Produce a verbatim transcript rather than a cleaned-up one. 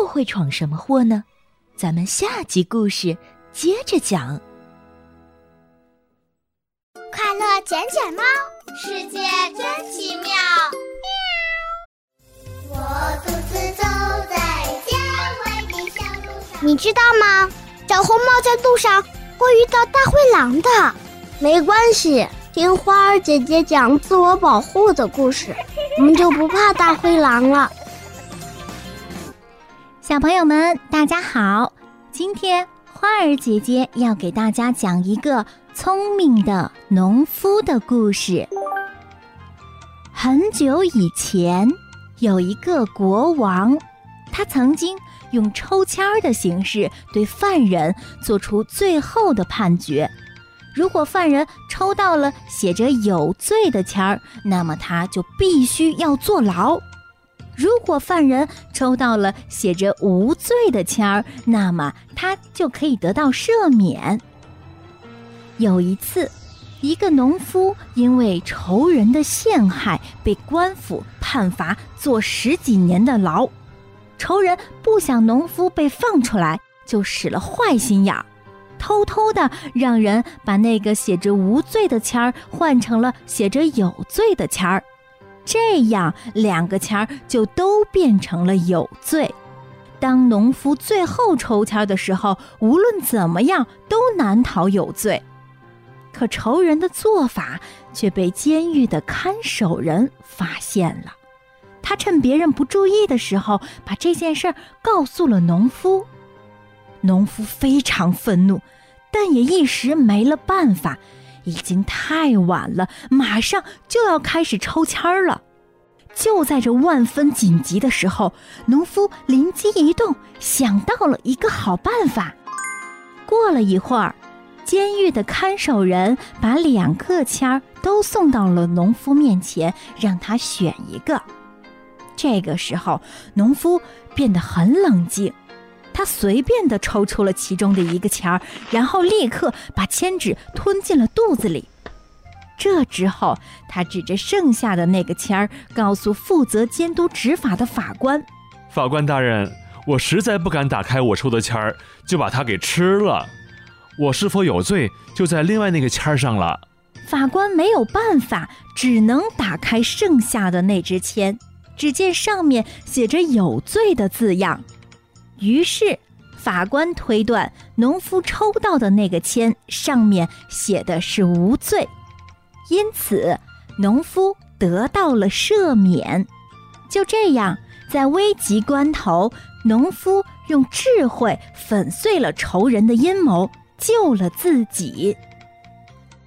会闯什么祸呢？咱们下集故事接着讲。 快乐捡捡猫，世界真奇妙。我独自走在郊外的小路上。你知道吗？小红帽在路上会遇到大灰狼的。没关系，听花儿姐姐讲自我保护的故事，我们就不怕大灰狼了。 小朋友们，大家好！今天花儿姐姐要给大家讲一个聪明的农夫的故事。很久以前，有一个国王，他曾经用抽签的形式对犯人做出最后的判决。如果犯人抽到了写着有罪的签儿，那么他就必须要坐牢。如果犯人抽到了写着无罪的签儿，那么他就可以得到赦免。有一次，一个农夫因为仇人的陷害被官府判罚坐十几年的牢。仇人不想农夫被放出来，就使了坏心眼儿，偷偷的让人把那个写着无罪的签儿换成了写着有罪的签儿。这样两个签儿就都变成了有罪。当农夫最后抽签的时候，无论怎么样都难逃有罪。可仇人的做法却被监狱的看守人发现了。他趁别人不注意的时候，把这件事告诉了农夫。农夫非常愤怒，但也一时没了办法。已经太晚了，马上就要开始抽签了。就在这万分紧急的时候，农夫灵机一动，想到了一个好办法。过了一会儿，监狱的看守人把两个签都送到了农夫面前，让他选一个。这个时候，农夫变得很冷静。他随便地抽出了其中的一个签儿，然后立刻把签纸吞进了肚子里。这之后，他指着剩下的那个签儿，告诉负责监督执法的法官： 法官大人，我实在不敢打开我抽的签儿，就把它给吃了。我是否有罪，就在另外那个签儿上了。 法官没有办法，只能打开剩下的那支签，只见上面写着有罪的字样。于是法官推断，农夫抽到的那个签上面写的是无罪，因此农夫得到了赦免。就这样，在危急关头，农夫用智慧粉碎了仇人的阴谋，救了自己。